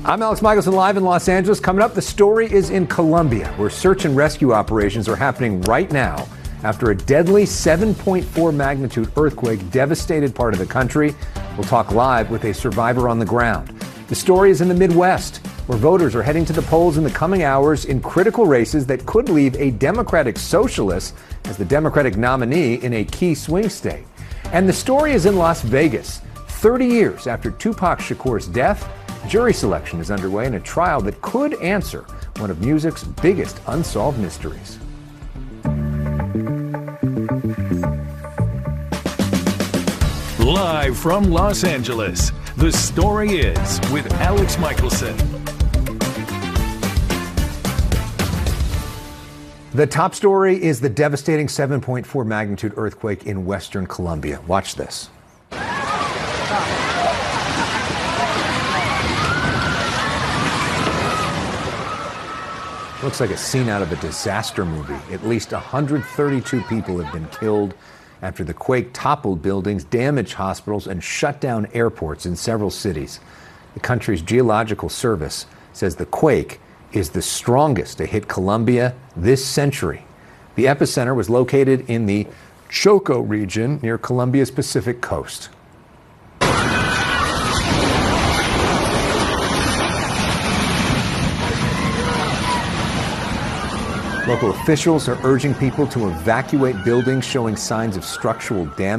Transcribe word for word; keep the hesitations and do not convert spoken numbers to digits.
I'm Alex Michelson, live in Los Angeles. Coming up, the story is in Colombia, where search and rescue operations are happening right now after a deadly seven point four magnitude earthquake devastated part of the country. We'll talk live with a survivor on the ground. The story is in the Midwest, where voters are heading to the polls in the coming hours in critical races that could leave a Democratic socialist as the Democratic nominee in a key swing state. And the story is in Las Vegas. thirty years after Tupac Shakur's death, jury selection is underway in a trial that could answer one of music's biggest unsolved mysteries. Live from Los Angeles, the story is with Alex Michelson. The top story is the devastating seven point four magnitude earthquake in western Colombia. Watch this. Looks like a scene out of a disaster movie. At least one hundred thirty-two people have been killed after the quake toppled buildings, damaged hospitals, and shut down airports in several cities. The country's geological service says the quake is the strongest to hit Colombia this century. The epicenter was located in the Choco region near Colombia's Pacific coast. Local officials are urging people to evacuate buildings showing signs of structural damage.